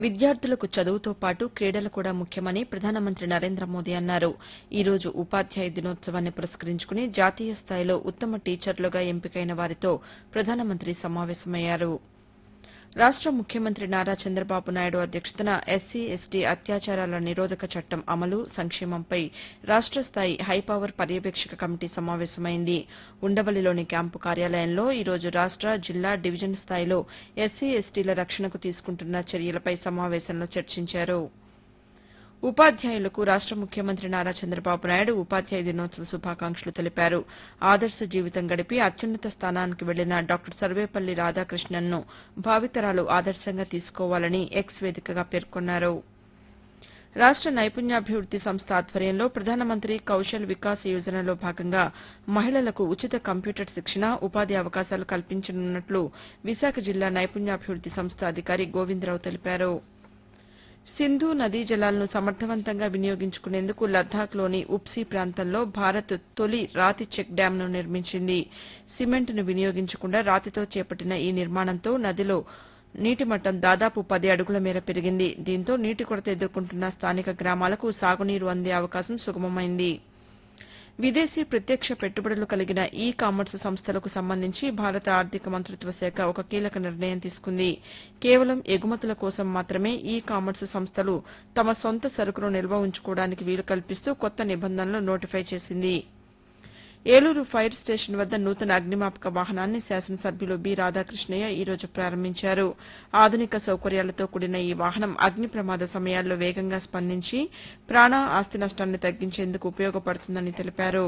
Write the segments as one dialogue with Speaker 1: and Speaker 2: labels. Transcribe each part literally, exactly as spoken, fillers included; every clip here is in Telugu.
Speaker 1: విద్యార్థులకు చదువుతో పాటు క్రీడలు కూడా ముఖ్యమని ప్రధానమంత్రి నరేంద్ర మోదీ అన్నారు. ఈ రోజు ఉపాధ్యాయ దినోత్సవాన్ని పురస్కరించుకుని జాతీయ స్థాయిలో ఉత్తమ టీచర్లుగా ఎంపికైన వారితో ప్రధానమంత్రి సమావేశమయ్యారు. రాష్ట ముఖ్యమంత్రి నారా చంద్రబాబు నాయుడు అధ్యక్షతన ఎస్సీ ఎస్టీ అత్యాచారాల నిరోధక చట్టం అమలు, సంక్షేమంపై రాష్ట స్థాయి హైపవర్ పర్యవేక్షక కమిటీ సమావేశమైంది. ఉండవల్లిలోని క్యాంపు కార్యాలయంలో ఈ రోజు రాష్ట, జిల్లా, డివిజన్ స్థాయిలో ఎస్సీ ఎస్టీల రక్షణకు తీసుకుంటున్న చర్యలపై సమావేశంలో చర్చించారు. ఉపాధ్యాయులకు రాష్ట ముఖ్యమంత్రి నారా చంద్రబాబు నాయుడు ఉపాధ్యాయ దినోత్సవ శుభాకాంక్షలు తెలిపారు. ఆదర్శ జీవితం గడిపి అత్యున్నత స్థానానికి వెళ్లిన డాక్టర్ సర్వేపల్లి రాధాకృష్ణన్ను భావితరాలు ఆదర్శంగా తీసుకోవాలని ఎక్స్ వేదికగా పేర్కొన్నారు. రాష్ట నైపుణ్యాభివృద్ది సంస్థ ఆధ్వర్యంలో ప్రధానమంత్రి కౌశల్ వికాస్ యోజనలో భాగంగా మహిళలకు ఉచిత కంప్యూటర్ శిక్షణ, ఉపాధి అవకాశాలు కల్పించనున్నట్లు విశాఖ జిల్లా నైపుణ్యాభివృద్ది సంస్థ అధికారి గోవిందరావు తెలిపారు. సింధు నదీ జలాలను సమర్థవంతంగా వినియోగించుకునేందుకు లద్దాఖ్లోని ఉప్సీ ప్రాంతంలో భారత్ తొలి రాతి చెక్ డ్యాంను నిర్మించింది. సిమెంట్ను వినియోగించకుండా రాతితో చేపట్టిన ఈ నిర్మాణంతో నదిలో నీటి మట్టం దాదాపు పది అడుగుల మేర పెరిగింది. దీంతో నీటి కొరత ఎదుర్కొంటున్న స్థానిక గ్రామాలకు సాగునీరు అందే అవకాశం సుగమమైంది. విదేశీ ప్రత్యక్ష పెట్టుబడులు కలిగిన ఈ కామర్స్ సంస్థలకు సంబంధించి భారత ఆర్థిక మంత్రిత్వ శాఖ ఒక కీలక నిర్ణయం తీసుకుంది. కేవలం ఎగుమతుల కోసం మాత్రమే ఈ కామర్స్ సంస్థలు తమ సొంత సరుకును నిల్వ ఉంచుకోవడానికి వీలు కల్పిస్తూ కొత్త నిబంధనలు నోటిఫై చేసింది. ఏలూరు ఫైర్ స్టేషన్ వద్ద నూతన అగ్నిమాపక వాహనాన్ని శాసనసభ్యులు బి రాధాకృష్ణయ్య ఈ రోజు ప్రారంభించారు. ఆధునిక సౌకర్యాలతో కూడిన ఈ వాహనం అగ్ని ప్రమాద సమయాల్లో వేగంగా స్పందించి ప్రాణ, ఆస్తి నష్టాన్ని తగ్గించేందుకు ఉపయోగపడుతుందని తెలిపారు.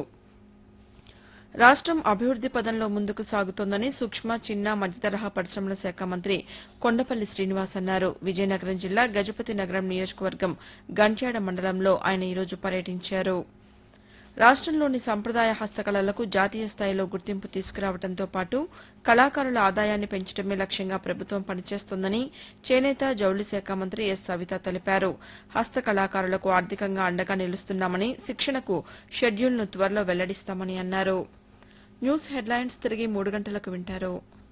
Speaker 1: రాష్టం అభివృద్ది పదంలో ముందుకు సాగుతోందని సూక్ష్మ, చిన్న, మధ్యతరహా పరిశ్రమల శాఖ మంత్రి కొండపల్లి శ్రీనివాస్ అన్నారు. విజయనగరం జిల్లా గజపతి నగరం నియోజకవర్గం గంట్యాడ మండలంలో ఆయన ఈ రోజు పర్యటించారు. రాష్టంలోని సంప్రదాయ హస్తకళలకు జాతీయ స్థాయిలో గుర్తింపు తీసుకురావడంతో పాటు కళాకారుల ఆదాయాన్ని పెంచడమే లక్ష్యంగా ప్రభుత్వం పనిచేస్తోందని చేనేత, జౌళి శాఖ మంత్రి ఎస్ సవిత తెలిపారు. హస్త కళాకారులకు ఆర్థికంగా అండగా నిలుస్తున్నామని, శిక్షణకు షెడ్యూల్ను త్వరలో వెల్లడిస్తామని అన్నారు. న్యూస్ హెడ్లైన్స్ తిరిగి మూడు గంటలకు వింటారు.